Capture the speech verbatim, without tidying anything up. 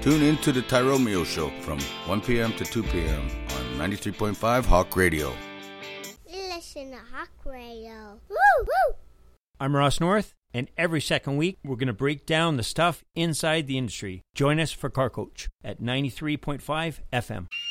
Tune in to the Tyrone Meal Show from one p.m. to two p.m. on ninety-three point five Hawk Radio. Listen to Hawk Radio. Woo, woo! I'm Ross North, and every second week we're going to break down the stuff inside the industry. Join us for Car Coach at ninety-three point five F M.